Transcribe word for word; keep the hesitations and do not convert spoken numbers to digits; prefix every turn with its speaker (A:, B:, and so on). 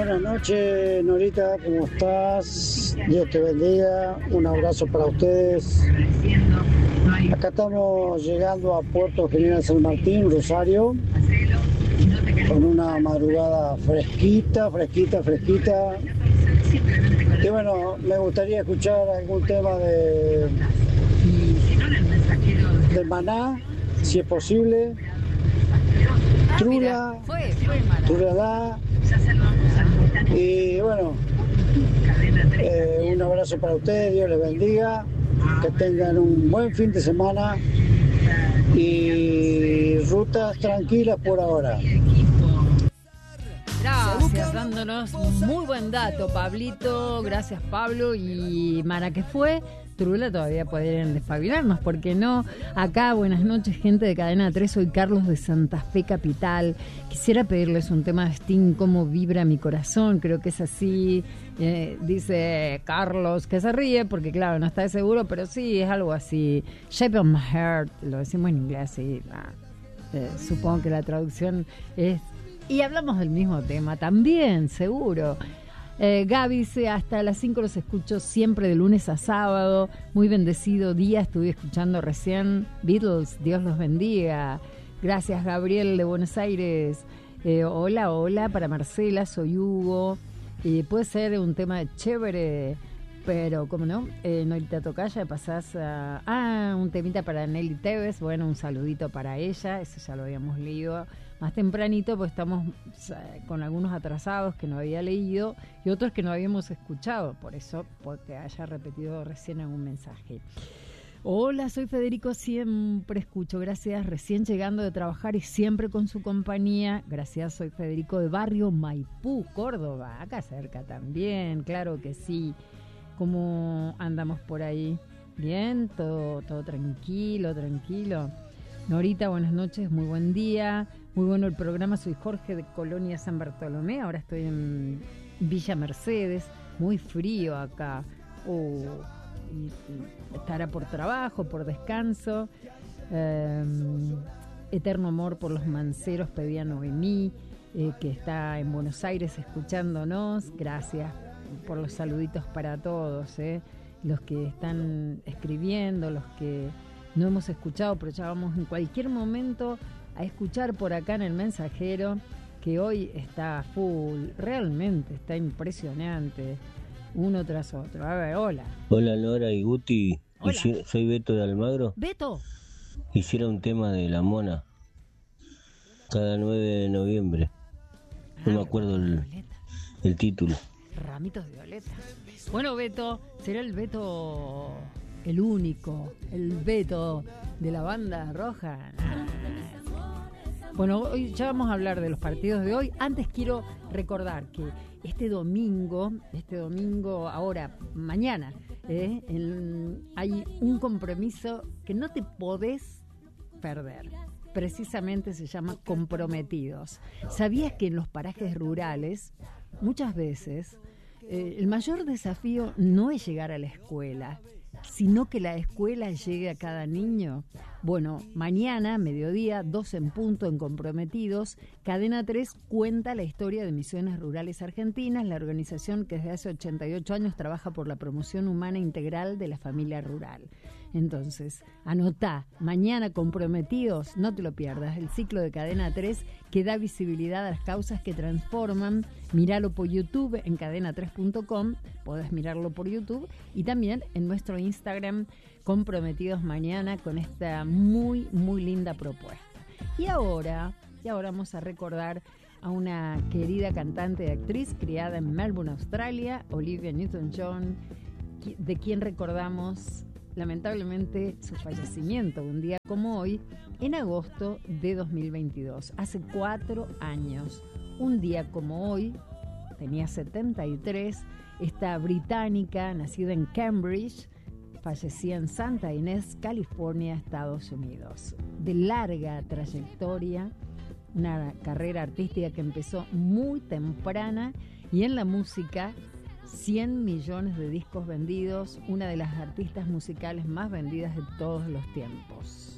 A: Buenas noches, Norita, ¿cómo estás? Dios te bendiga, un abrazo para ustedes. Acá estamos llegando a Puerto General San Martín, Rosario, con una madrugada fresquita, fresquita, fresquita. Y bueno, me gustaría escuchar algún tema de, de Maná, si es posible. Trula, Trulala. Y bueno, eh, un abrazo para ustedes, Dios les bendiga, que tengan un buen fin de semana y rutas tranquilas por ahora.
B: Gracias, dándonos muy buen dato, Pablito. Gracias, Pablo. Y Mara, ¿qué fue? Trula todavía podrían despabilarnos, ¿por qué no? Acá, buenas noches, gente de Cadena tres, soy Carlos de Santa Fe Capital. Quisiera pedirles un tema de Sting, Cómo vibra mi corazón, creo que es así, eh, dice Carlos, que se ríe, porque claro, no está seguro, pero sí, es algo así. Shape of my heart, lo decimos en inglés, sí, ah, eh, supongo que la traducción es... Y hablamos del mismo tema también, seguro. Eh, Gaby dice, hasta las cinco los escucho siempre de lunes a sábado. Muy bendecido día, estuve escuchando recién Beatles, Dios los bendiga. Gracias, Gabriel de Buenos Aires. Eh, hola, hola, para Marcela, soy Hugo. Eh, puede ser un tema chévere, pero ¿cómo no? Eh, Norita Tocaya, pasás a... Ah, un temita para Nelly Tevez. Bueno, un saludito para ella, eso ya lo habíamos leído más tempranito, pues estamos con algunos atrasados que no había leído y otros que no habíamos escuchado, por eso porque haya repetido recién algún mensaje. Hola, soy Federico, siempre escucho, gracias, recién llegando de trabajar y siempre con su compañía. Gracias, soy Federico de Barrio Maipú, Córdoba, acá cerca también, claro que sí. ¿Cómo andamos por ahí? Bien, todo, todo tranquilo, tranquilo. Norita, buenas noches, muy buen día. Muy bueno el programa, soy Jorge de Colonia San Bartolomé, ahora estoy en Villa Mercedes, muy frío acá. Oh, y, y estará por trabajo, por descanso. Eh, eterno amor por los manceros, pedía Noemí, eh, que está en Buenos Aires escuchándonos. Gracias por los saluditos para todos, eh. Los que están escribiendo, los que no hemos escuchado, pero ya vamos en cualquier momento a escuchar por acá en el mensajero, que hoy está full, realmente está impresionante, uno tras otro. A ver, hola.
C: Hola Nora y Guti,
B: Hola.
C: Hici- soy Beto de Almagro.
B: Beto.
C: Hiciera un tema de La Mona, cada nueve de noviembre. No
B: Ah,
C: me acuerdo el, el título.
B: Ramitos de violeta. Bueno, Beto, será el Beto, el único, el Beto de la banda roja. Nah. Bueno, hoy ya vamos a hablar de los partidos de hoy. Antes quiero recordar que este domingo, este domingo, ahora, mañana, eh, en, hay un compromiso que no te podés perder. Precisamente se llama Comprometidos. ¿Sabías que en los parajes rurales, muchas veces, eh, el mayor desafío no es llegar a la escuela, sino que la escuela llegue a cada niño? Bueno, mañana, mediodía, dos en punto en Comprometidos, Cadena tres cuenta la historia de Misiones Rurales Argentinas, la organización que desde hace ochenta y ocho años trabaja por la promoción humana integral de la familia rural. Entonces, anotá, mañana Comprometidos, no te lo pierdas, el ciclo de Cadena tres que da visibilidad a las causas que transforman. Míralo por YouTube en cadena tres punto com, podés mirarlo por YouTube, y también en nuestro Instagram, Comprometidos Mañana, con esta muy, muy linda propuesta. Y ahora, y ahora vamos a recordar a una querida cantante y actriz criada en Melbourne, Australia, Olivia Newton-John, de quien recordamos lamentablemente su fallecimiento un día como hoy, en agosto de dos mil veintidós, hace cuatro años. Un día como hoy, tenía setenta y tres, esta británica, nacida en Cambridge, fallecía en Santa Inés, California, Estados Unidos. De larga trayectoria, una carrera artística que empezó muy temprana, y en la música, cien millones de discos vendidos, una de las artistas musicales más vendidas de todos los tiempos.